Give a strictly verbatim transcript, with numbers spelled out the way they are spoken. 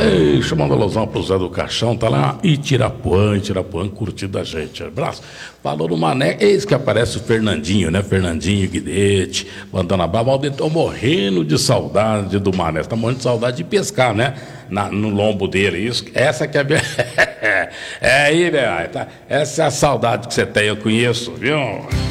Ei, chamando a alusão pro Zé do Caixão, tá lá em Itirapuã, Itirapuã, curtindo a gente. Abraço. Falou no Mané, eis que aparece o Fernandinho, né? Fernandinho Guidete, mandando abraço. Valdir, tô morrendo de saudade do Mané. Tá morrendo de saudade de pescar, né? Na, no lombo dele, isso. Essa que é a... É aí, velho. Tá? Essa é a saudade que você tem, eu conheço, viu?